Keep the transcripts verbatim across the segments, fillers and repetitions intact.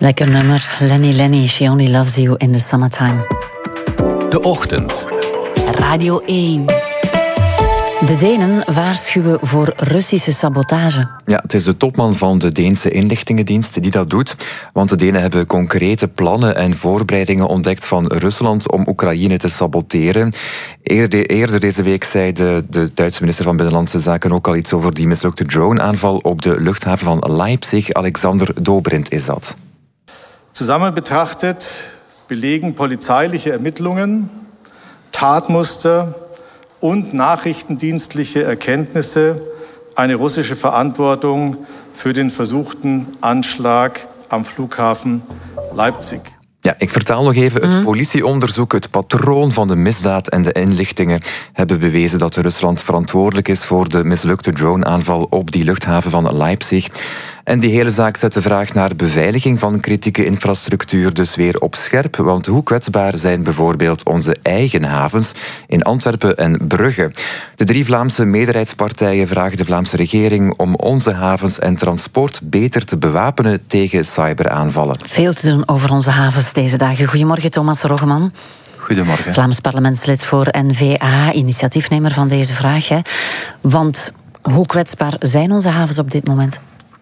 Lekker nummer. Lenny Lenny, She Only Loves You in the Summertime. De Ochtend. Radio één. De Denen waarschuwen voor Russische sabotage. Ja, het is de topman van de Deense inlichtingendienst die dat doet. Want de Denen hebben concrete plannen en voorbereidingen ontdekt van Rusland om Oekraïne te saboteren. Eerder, eerder deze week zei de, de Duitse minister van Binnenlandse Zaken ook al iets over die mislukte drone-aanval op de luchthaven van Leipzig. Alexander Dobrindt is dat. Zusammen betrachtet belegen polizeiliche Ermittlungen, Tatmuster und nachrichtendienstliche Erkenntnisse eine russische Verantwortung für den versuchten Anschlag am Flughafen Leipzig. Ja, ik vertaal nog even. Het mm. politieonderzoek, het patroon van de misdaad en de inlichtingen hebben bewezen dat Rusland verantwoordelijk is voor de mislukte drone-aanval op die luchthaven van Leipzig. En die hele zaak zet de vraag naar beveiliging van kritieke infrastructuur dus weer op scherp. Want hoe kwetsbaar zijn bijvoorbeeld onze eigen havens in Antwerpen en Brugge? De drie Vlaamse meerderheidspartijen vragen de Vlaamse regering om onze havens en transport beter te bewapenen tegen cyberaanvallen. Veel te doen over onze havens deze dagen. Goedemorgen, Thomas Roggeman. Goedemorgen. Vlaams parlementslid voor N V A, initiatiefnemer van deze vraag. Hè. Want hoe kwetsbaar zijn onze havens op dit moment?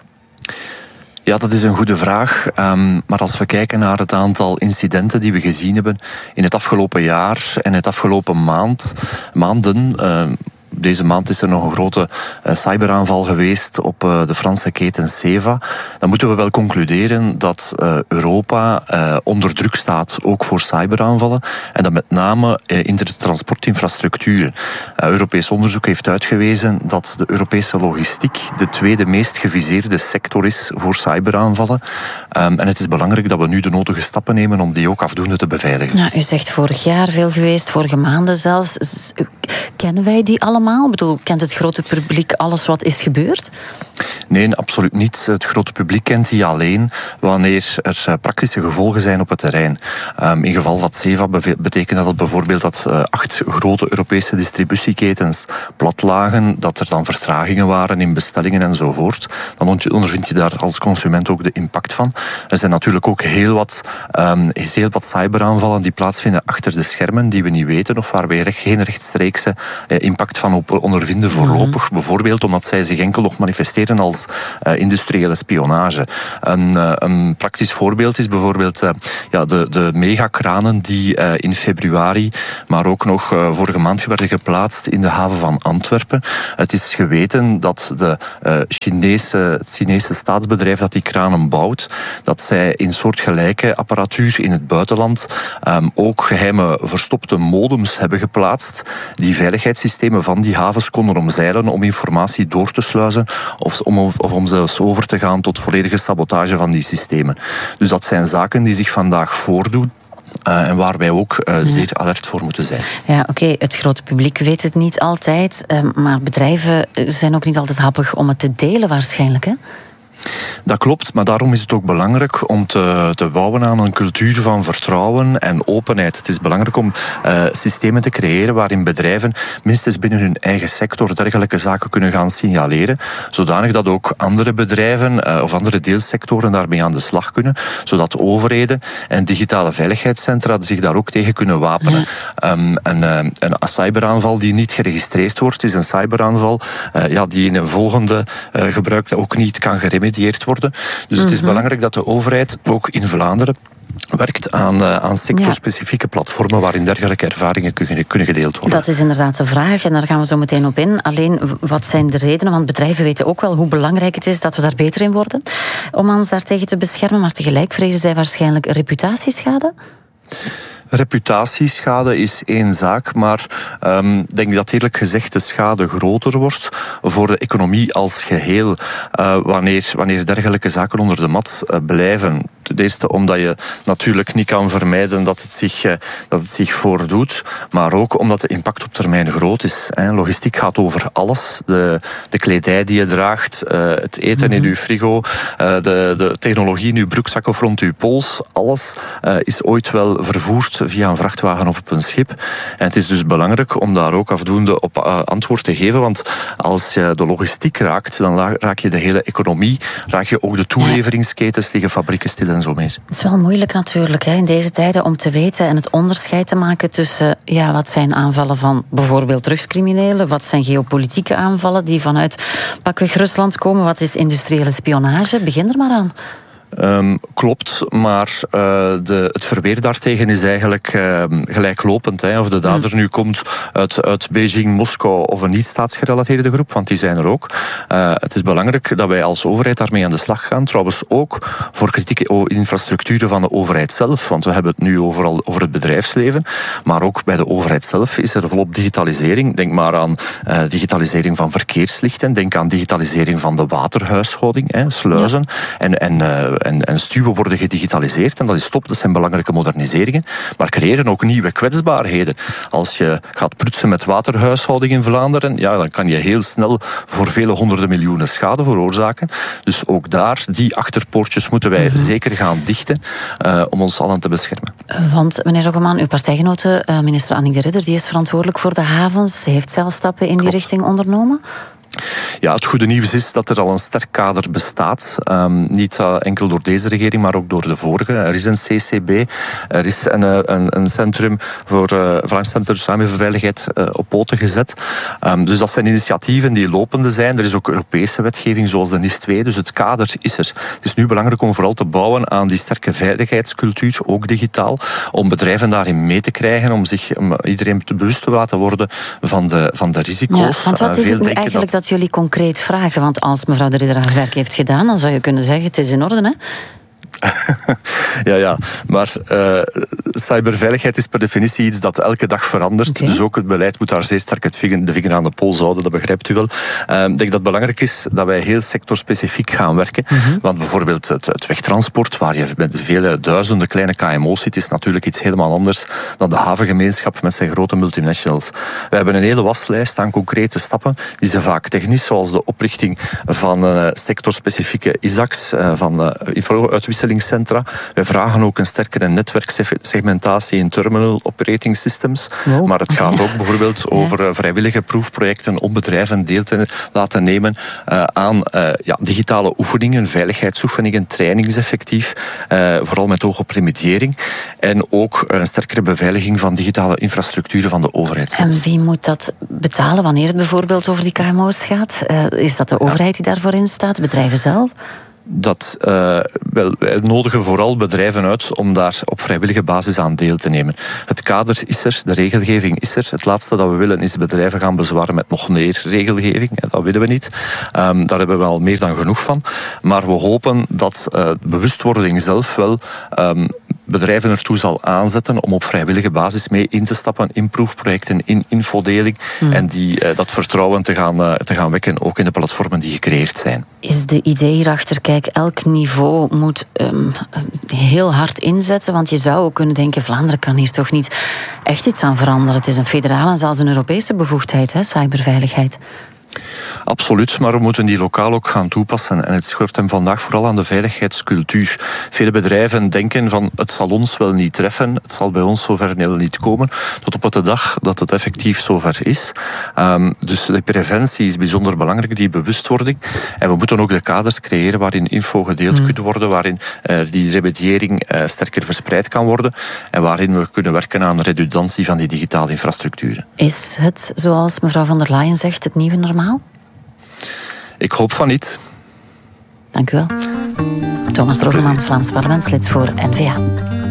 Ja, dat is een goede vraag. Um, maar als we kijken naar het aantal incidenten die we gezien hebben in het afgelopen jaar en het afgelopen maand, maanden... Uh, Deze maand is er nog een grote uh, cyberaanval geweest op uh, de Franse keten Seva. Dan moeten we wel concluderen dat uh, Europa uh, onder druk staat, ook voor cyberaanvallen. En dat met name uh, in de transportinfrastructuur. Uh, Europees onderzoek heeft uitgewezen dat de Europese logistiek de tweede meest geviseerde sector is voor cyberaanvallen. Um, en het is belangrijk dat we nu de nodige stappen nemen om die ook afdoende te beveiligen. Ja, u zegt vorig jaar veel geweest, vorige maanden zelfs. Kennen wij die allemaal? Ik bedoel, kent het grote publiek alles wat is gebeurd? Nee, absoluut niet. Het grote publiek kent die alleen wanneer er praktische gevolgen zijn op het terrein. Um, in geval van Seva betekent dat bijvoorbeeld dat uh, acht grote Europese distributieketens plat lagen, dat er dan vertragingen waren in bestellingen enzovoort. Dan ondervind je daar als consument ook de impact van. Er zijn natuurlijk ook heel wat, um, heel wat cyberaanvallen die plaatsvinden achter de schermen, die we niet weten of waar we geen rechtstreekse uh, impact van op ondervinden voorlopig. Mm-hmm. Bijvoorbeeld omdat zij zich enkel nog manifesteren als uh, industriële spionage. Een, uh, een praktisch voorbeeld is bijvoorbeeld uh, ja, de, de megakranen die uh, in februari, maar ook nog uh, vorige maand werden geplaatst in de haven van Antwerpen. Het is geweten dat de uh, Chinese, het Chinese staatsbedrijf dat die kranen bouwt, dat zij in soortgelijke apparatuur in het buitenland um, ook geheime verstopte modems hebben geplaatst die veiligheidssystemen van die havens konden omzeilen om informatie door te sluizen of om, of om zelfs over te gaan tot volledige sabotage van die systemen. Dus dat zijn zaken die zich vandaag voordoen. Uh, en waar wij ook uh, ja. zeer alert voor moeten zijn. Ja, oké, okay. Het grote publiek weet het niet altijd, uh, maar bedrijven zijn ook niet altijd happig om het te delen waarschijnlijk, hè? Dat klopt, maar daarom is het ook belangrijk om te, te bouwen aan een cultuur van vertrouwen en openheid. Het is belangrijk om uh, systemen te creëren waarin bedrijven minstens binnen hun eigen sector dergelijke zaken kunnen gaan signaleren, zodanig dat ook andere bedrijven uh, of andere deelsectoren daarmee aan de slag kunnen, zodat overheden en digitale veiligheidscentra zich daar ook tegen kunnen wapenen. Ja. Um, en, uh, een cyberaanval die niet geregistreerd wordt, is een cyberaanval uh, ja, die in een volgende uh, gebruik ook niet kan geremedieerd worden. Dus mm-hmm. het is belangrijk dat de overheid ook in Vlaanderen werkt aan, uh, aan sectorspecifieke platformen waarin dergelijke ervaringen kunnen, kunnen gedeeld worden. Dat is inderdaad de vraag en daar gaan we zo meteen op in. Alleen, wat zijn de redenen? Want bedrijven weten ook wel hoe belangrijk het is dat we daar beter in worden om ons daartegen te beschermen, maar tegelijk vrezen zij waarschijnlijk reputatieschade? Reputatieschade is één zaak, maar ik um, denk dat eerlijk gezegd de schade groter wordt voor de economie als geheel. Uh, wanneer, wanneer dergelijke zaken onder de mat uh, blijven. Ten eerste omdat je natuurlijk niet kan vermijden dat het zich, uh, dat het zich voordoet, maar ook omdat de impact op termijn groot is. Hè. Logistiek gaat over alles. De, de kledij die je draagt, uh, het eten mm-hmm. in uw frigo, uh, de, de technologie in uw broekzak of rond uw pols, alles uh, is ooit wel vervoerd via een vrachtwagen of op een schip. En het is dus belangrijk om daar ook afdoende op uh, antwoord te geven, want als je de logistiek raakt, dan raak je de hele economie, raak je ook de toeleveringsketens, liggen fabrieken stil en zo meer. Het is wel moeilijk natuurlijk hè, in deze tijden om te weten en het onderscheid te maken tussen ja, wat zijn aanvallen van bijvoorbeeld drugscriminelen, wat zijn geopolitieke aanvallen die vanuit pakweg Rusland komen, wat is industriële spionage. Begin er maar aan. Um, klopt, maar uh, de, het verweer daartegen is eigenlijk uh, gelijklopend. Hè. Of de dader mm. nu komt uit, uit Beijing, Moskou of een niet-staatsgerelateerde groep, want die zijn er ook. Uh, het is belangrijk dat wij als overheid daarmee aan de slag gaan. Trouwens ook voor kritieke infrastructuren van de overheid zelf, want we hebben het nu overal over het bedrijfsleven, maar ook bij de overheid zelf is er volop digitalisering. Denk maar aan uh, digitalisering van verkeerslichten, denk aan digitalisering van de waterhuishouding, hè, sluizen ja. en, en uh, En, en stuwen worden gedigitaliseerd en dat is top, dat zijn belangrijke moderniseringen, maar creëren ook nieuwe kwetsbaarheden. Als je gaat prutsen met waterhuishouding in Vlaanderen, ja, dan kan je heel snel voor vele honderden miljoenen schade veroorzaken. Dus ook daar, die achterpoortjes moeten wij mm-hmm. zeker gaan dichten uh, om ons allen te beschermen. Want meneer Roggeman, uw partijgenote, uh, minister Annick de Ridder, die is verantwoordelijk voor de havens. Ze heeft zelf stappen in Klopt. die richting ondernomen. Ja, het goede nieuws is dat er al een sterk kader bestaat. Um, niet uh, enkel door deze regering, maar ook door de vorige. Er is een C C B, er is een, een, een centrum voor uh, Vlaams Centrum Samen voor Veiligheid uh, op poten gezet. Um, dus dat zijn initiatieven die lopende zijn. Er is ook Europese wetgeving zoals de N I S twee, dus het kader is er. Het is nu belangrijk om vooral te bouwen aan die sterke veiligheidscultuur, ook digitaal, om bedrijven daarin mee te krijgen, om zich om iedereen te bewust te laten worden van de, van de risico's. Ja, want wat is het nu eigenlijk dat... dat jullie concreet vragen? Want als mevrouw de Ridder haar werk heeft gedaan, dan zou je kunnen zeggen, het is in orde, hè? ja, ja, maar uh, cyberveiligheid is per definitie iets dat elke dag verandert. Okay. Dus ook het beleid moet daar zeer sterk het vinger, de vinger aan de pols houden, dat begrijpt u wel. Uh, ik denk dat het belangrijk is dat wij heel sectorspecifiek gaan werken. Mm-hmm. Want bijvoorbeeld het, het wegtransport, waar je met vele duizenden kleine K M O's zit, is natuurlijk iets helemaal anders dan de havengemeenschap met zijn grote multinationals. We hebben een hele waslijst aan concrete stappen. Die zijn vaak technisch, zoals de oprichting van uh, sectorspecifieke I S A C's, uh, van uh, info-uitwisselingscentra. Wij vragen ook een sterkere netwerksegmentatie in terminal operating systems. Wow. Maar het gaat ook bijvoorbeeld over uh, vrijwillige proefprojecten om bedrijven deel te laten nemen uh, aan uh, ja, digitale oefeningen, veiligheidsoefeningen, trainingseffectief, uh, vooral met oog op remediëring. En ook een sterkere beveiliging van digitale infrastructuren van de overheid zelf. En wie moet dat betalen wanneer het bijvoorbeeld over die K M O's gaat? Uh, is dat de overheid die daarvoor in staat, bedrijven zelf? Dat uh, wel, wij nodigen vooral bedrijven uit om daar op vrijwillige basis aan deel te nemen. Het kader is er, de regelgeving is er. Het laatste dat we willen is bedrijven gaan bezwaren met nog meer regelgeving. Dat willen we niet. Um, daar hebben we al meer dan genoeg van. Maar we hopen dat uh, de bewustwording zelf wel um, bedrijven ertoe zal aanzetten om op vrijwillige basis mee in te stappen in proefprojecten, in infodeling hmm. en die, uh, dat vertrouwen te gaan, uh, te gaan wekken, ook in de platformen die gecreëerd zijn. Is de idee hierachter, kijk, elk niveau moet um, heel hard inzetten, want je zou ook kunnen denken, Vlaanderen kan hier toch niet echt iets aan veranderen. Het is een federale en zelfs een Europese bevoegdheid, hè, cyberveiligheid. Absoluut, maar we moeten die lokaal ook gaan toepassen. En het schort hem vandaag vooral aan de veiligheidscultuur. Vele bedrijven denken van het zal ons wel niet treffen, het zal bij ons zover wel niet komen, tot op de dag dat het effectief zover is. Um, dus de preventie is bijzonder belangrijk, die bewustwording. En we moeten ook de kaders creëren waarin info gedeeld mm. kan worden, waarin uh, die remediëring uh, sterker verspreid kan worden en waarin we kunnen werken aan de redundantie van die digitale infrastructuren. Is het, zoals mevrouw van der Leyen zegt, het nieuwe normaal? Ik hoop van niet. Dank u wel. Thomas Roggeman, Vlaams parlementslid voor N V A.